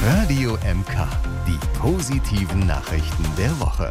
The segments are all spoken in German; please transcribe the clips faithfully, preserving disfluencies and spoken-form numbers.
Radio M K, die positiven Nachrichten der Woche.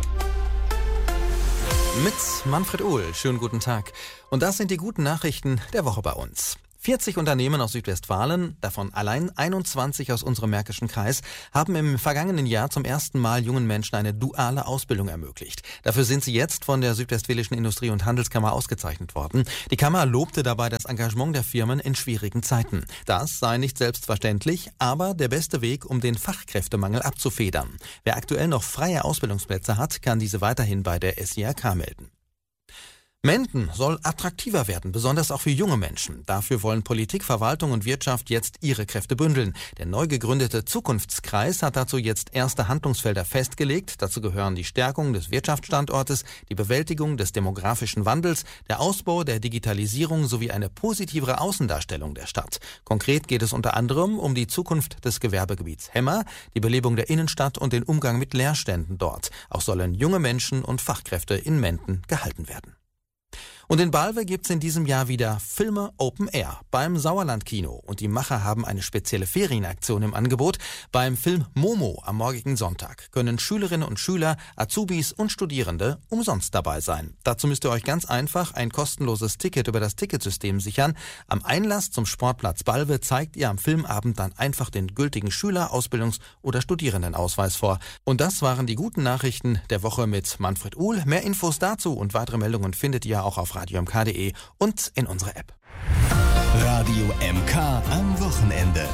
Mit Manfred Ohl, schönen guten Tag. Und das sind die guten Nachrichten der Woche bei uns. vierzig Unternehmen aus Südwestfalen, davon allein einundzwanzig aus unserem Märkischen Kreis, haben im vergangenen Jahr zum ersten Mal jungen Menschen eine duale Ausbildung ermöglicht. Dafür sind sie jetzt von der Südwestfälischen Industrie- und Handelskammer ausgezeichnet worden. Die Kammer lobte dabei das Engagement der Firmen in schwierigen Zeiten. Das sei nicht selbstverständlich, aber der beste Weg, um den Fachkräftemangel abzufedern. Wer aktuell noch freie Ausbildungsplätze hat, kann diese weiterhin bei der S I R K melden. Menden soll attraktiver werden, besonders auch für junge Menschen. Dafür wollen Politik, Verwaltung und Wirtschaft jetzt ihre Kräfte bündeln. Der neu gegründete Zukunftskreis hat dazu jetzt erste Handlungsfelder festgelegt. Dazu gehören die Stärkung des Wirtschaftsstandortes, die Bewältigung des demografischen Wandels, der Ausbau der Digitalisierung sowie eine positivere Außendarstellung der Stadt. Konkret geht es unter anderem um die Zukunft des Gewerbegebiets Hemmer, die Belebung der Innenstadt und den Umgang mit Leerständen dort. Auch sollen junge Menschen und Fachkräfte in Menden gehalten werden. Und in Balve gibt's in diesem Jahr wieder Filme Open Air beim Sauerland-Kino. Und die Macher haben eine spezielle Ferienaktion im Angebot. Beim Film Momo am morgigen Sonntag können Schülerinnen und Schüler, Azubis und Studierende umsonst dabei sein. Dazu müsst ihr euch ganz einfach ein kostenloses Ticket über das Ticketsystem sichern. Am Einlass zum Sportplatz Balve zeigt ihr am Filmabend dann einfach den gültigen Schüler-, Ausbildungs- oder Studierendenausweis vor. Und das waren die guten Nachrichten der Woche mit Manfred Uhl. Mehr Infos dazu und weitere Meldungen findet ihr auch auf radio m k punkt de und in unserer App. Radio M K am Wochenende.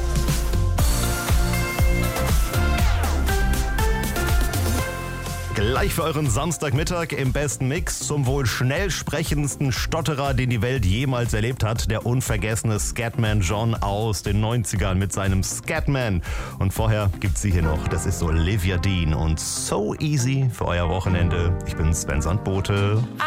Gleich für euren Samstagmittag im besten Mix zum wohl schnell sprechendsten Stotterer, den die Welt jemals erlebt hat. Der unvergessene Scatman John aus den neunzigern mit seinem Scatman. Und vorher gibt's sie hier noch. Das ist Olivia Dean und So Easy für euer Wochenende. Ich bin Sven Sandbote.